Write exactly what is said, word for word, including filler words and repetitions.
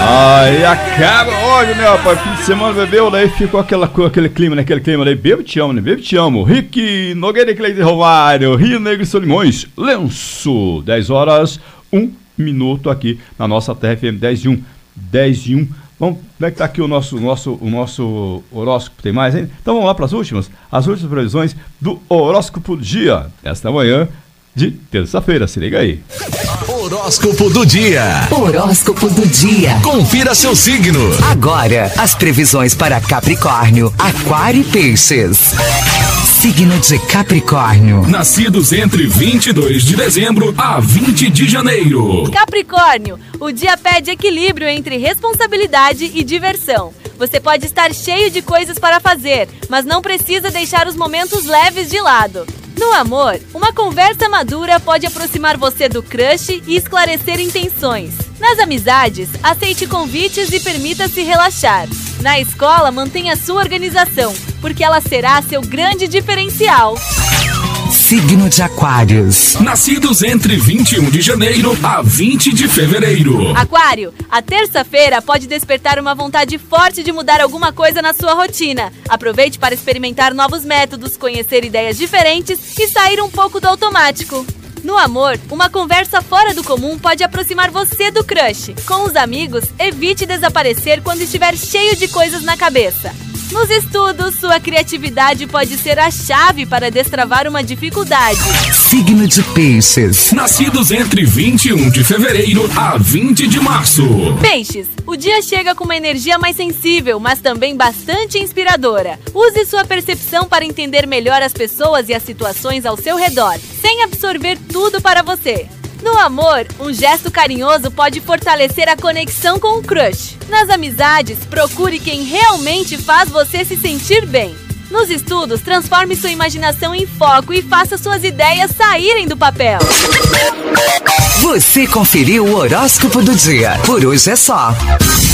Aí acaba hoje, né, rapaz? Fim de semana bebeu, daí ficou aquela, aquele clima, né? Aquele clima daí, bebo te amo, né? Bebo te amo. Rick Nogueira, Cleide Romário, Rio Negro e Solimões, Lenço. dez horas, um minuto aqui na nossa Terra F M dez e um. dez e um. Vamos, como é que tá aqui o nosso, nosso, o nosso horóscopo? Tem mais, hein? Então vamos lá para as últimas. As últimas previsões do horóscopo do dia. Esta manhã de terça-feira, se liga aí. Horóscopo do dia. Horóscopo do dia. Confira seu signo. Agora, as previsões para Capricórnio, Aquário e Peixes. Signo de Capricórnio. Nascidos entre vinte e dois de dezembro a vinte de janeiro. Capricórnio, o dia pede equilíbrio entre responsabilidade e diversão. Você pode estar cheio de coisas para fazer, mas não precisa deixar os momentos leves de lado. No amor, uma conversa madura pode aproximar você do crush e esclarecer intenções. Nas amizades, aceite convites e permita-se relaxar. Na escola, mantenha sua organização, porque ela será seu grande diferencial. Signo de Aquários. Nascidos entre vinte e um de janeiro a vinte de fevereiro. Aquário, a terça-feira pode despertar uma vontade forte de mudar alguma coisa na sua rotina. Aproveite para experimentar novos métodos, conhecer ideias diferentes e sair um pouco do automático. No amor, uma conversa fora do comum pode aproximar você do crush. Com os amigos, evite desaparecer quando estiver cheio de coisas na cabeça. Nos estudos, sua criatividade pode ser a chave para destravar uma dificuldade. Signo de Peixes. Nascidos entre vinte e um de fevereiro a vinte de março. Peixes, o dia chega com uma energia mais sensível, mas também bastante inspiradora. Use sua percepção para entender melhor as pessoas e as situações ao seu redor, sem absorver tudo para você. No amor, um gesto carinhoso pode fortalecer a conexão com o crush. Nas amizades, procure quem realmente faz você se sentir bem. Nos estudos, transforme sua imaginação em foco e faça suas ideias saírem do papel. Você conferiu o horóscopo do dia. Por hoje é só.